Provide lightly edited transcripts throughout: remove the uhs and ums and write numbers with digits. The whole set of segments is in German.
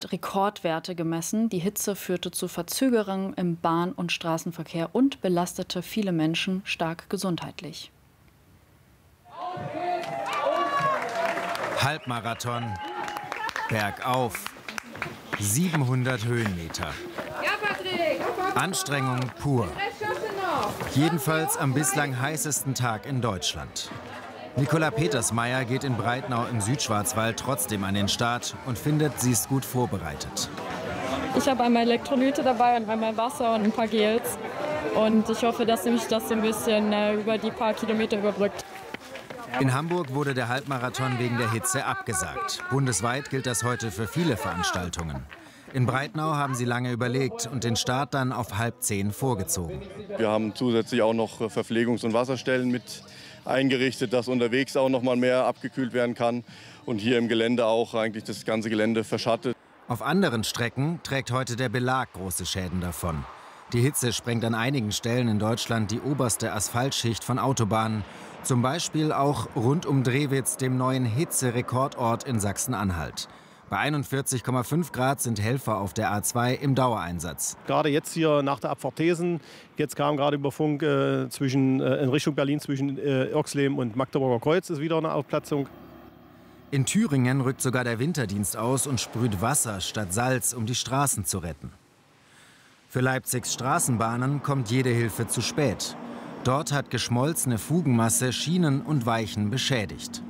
Rekordwerte gemessen. Die Hitze führte zu Verzögerungen im Bahn- und Straßenverkehr und belastete viele Menschen stark gesundheitlich. Halbmarathon, bergauf, 700 Höhenmeter. Anstrengung pur. Jedenfalls am bislang heißesten Tag in Deutschland. Nicola Petersmeier geht in Breitnau im Südschwarzwald trotzdem an den Start und findet, sie ist gut vorbereitet. Ich habe einmal Elektrolyte dabei und einmal Wasser und ein paar Gels. Und ich hoffe, dass mich das so ein bisschen über die paar Kilometer überbrückt. In Hamburg wurde der Halbmarathon wegen der Hitze abgesagt. Bundesweit gilt das heute für viele Veranstaltungen. In Breitnau haben sie lange überlegt und den Start dann auf 9:30 vorgezogen. Wir haben zusätzlich auch noch Verpflegungs- und Wasserstellen mit eingerichtet, dass unterwegs auch noch mal mehr abgekühlt werden kann. Und hier im Gelände auch eigentlich das ganze Gelände verschattet. Auf anderen Strecken trägt heute der Belag große Schäden davon. Die Hitze sprengt an einigen Stellen in Deutschland die oberste Asphaltschicht von Autobahnen. Zum Beispiel auch rund um Drewitz, dem neuen Hitzerekordort in Sachsen-Anhalt. Bei 41,5 Grad sind Helfer auf der A2 im Dauereinsatz. Gerade jetzt hier nach der Abfahrt Thesen, jetzt kam gerade über Funk in Richtung Berlin zwischen Irxleben und Magdeburger Kreuz ist wieder eine Aufplatzung. In Thüringen rückt sogar der Winterdienst aus und sprüht Wasser statt Salz, um die Straßen zu retten. Für Leipzigs Straßenbahnen kommt jede Hilfe zu spät. Dort hat geschmolzene Fugenmasse Schienen und Weichen beschädigt.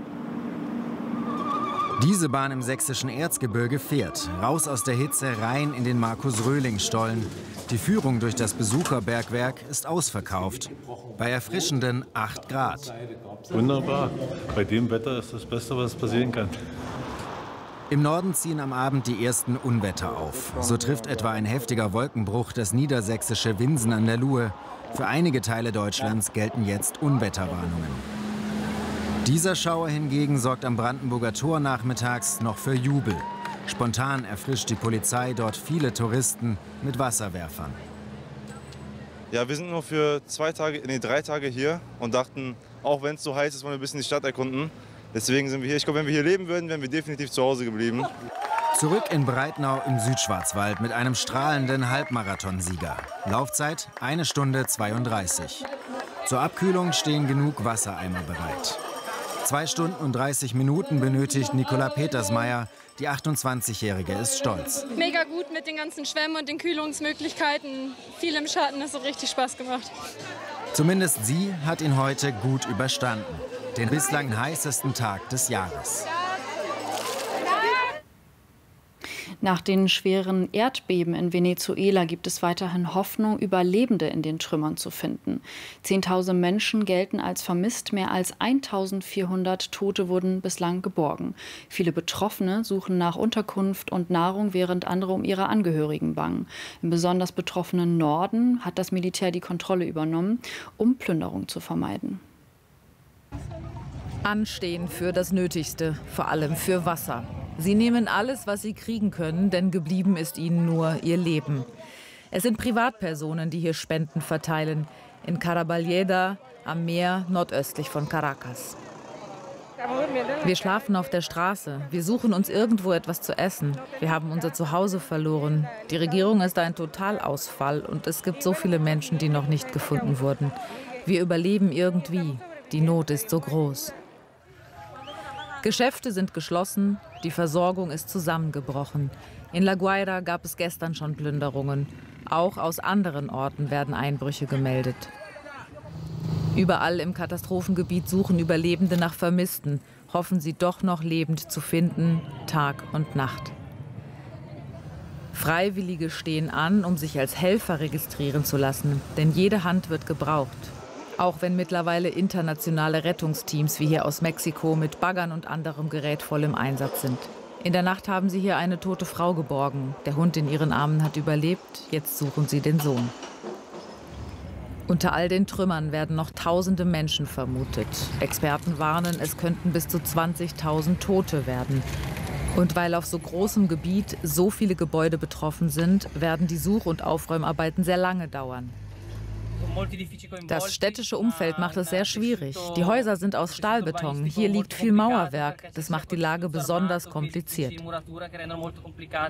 Diese Bahn im sächsischen Erzgebirge fährt, raus aus der Hitze, rein in den Markus-Röhling-Stollen. Die Führung durch das Besucherbergwerk ist ausverkauft. Bei erfrischenden 8 Grad. Wunderbar. Bei dem Wetter ist das Beste, was passieren kann. Im Norden ziehen am Abend die ersten Unwetter auf. So trifft etwa ein heftiger Wolkenbruch das niedersächsische Winsen an der Luhe. Für einige Teile Deutschlands gelten jetzt Unwetterwarnungen. Dieser Schauer hingegen sorgt am Brandenburger Tor nachmittags noch für Jubel. Spontan erfrischt die Polizei dort viele Touristen mit Wasserwerfern. Ja, wir sind nur für 3 Tage hier und dachten, auch wenn es so heiß ist, wollen wir ein bisschen die Stadt erkunden. Deswegen sind wir hier. Ich glaube, wenn wir hier leben würden, wären wir definitiv zu Hause geblieben. Zurück in Breitnau im Südschwarzwald mit einem strahlenden Halbmarathonsieger. Laufzeit 1 Stunde 32. Zur Abkühlung stehen genug Wassereimer bereit. 2 Stunden und 30 Minuten benötigt Nicola Petersmeier. Die 28-Jährige ist stolz. Mega gut mit den ganzen Schwämmen und den Kühlungsmöglichkeiten. Viel im Schatten, das hat richtig Spaß gemacht. Zumindest sie hat ihn heute gut überstanden. Den bislang heißesten Tag des Jahres. Nach den schweren Erdbeben in Venezuela gibt es weiterhin Hoffnung, Überlebende in den Trümmern zu finden. 10.000 Menschen gelten als vermisst, mehr als 1.400 Tote wurden bislang geborgen. Viele Betroffene suchen nach Unterkunft und Nahrung, während andere um ihre Angehörigen bangen. Im besonders betroffenen Norden hat das Militär die Kontrolle übernommen, um Plünderung zu vermeiden. Anstehen für das Nötigste, vor allem für Wasser. Sie nehmen alles, was sie kriegen können, denn geblieben ist ihnen nur ihr Leben. Es sind Privatpersonen, die hier Spenden verteilen. In Caraballeda am Meer nordöstlich von Caracas. Wir schlafen auf der Straße. Wir suchen uns irgendwo etwas zu essen. Wir haben unser Zuhause verloren. Die Regierung ist ein Totalausfall und es gibt so viele Menschen, die noch nicht gefunden wurden. Wir überleben irgendwie. Die Not ist so groß. Geschäfte sind geschlossen, die Versorgung ist zusammengebrochen. In La Guaira gab es gestern schon Plünderungen. Auch aus anderen Orten werden Einbrüche gemeldet. Überall im Katastrophengebiet suchen Überlebende nach Vermissten, hoffen sie doch noch lebend zu finden, Tag und Nacht. Freiwillige stehen an, um sich als Helfer registrieren zu lassen, denn jede Hand wird gebraucht. Auch wenn mittlerweile internationale Rettungsteams wie hier aus Mexiko mit Baggern und anderem Gerät voll im Einsatz sind. In der Nacht haben sie hier eine tote Frau geborgen. Der Hund in ihren Armen hat überlebt, jetzt suchen sie den Sohn. Unter all den Trümmern werden noch tausende Menschen vermutet. Experten warnen, es könnten bis zu 20.000 Tote werden. Und weil auf so großem Gebiet so viele Gebäude betroffen sind, werden die Such- und Aufräumarbeiten sehr lange dauern. Das städtische Umfeld macht es sehr schwierig. Die Häuser sind aus Stahlbeton. Hier liegt viel Mauerwerk. Das macht die Lage besonders kompliziert.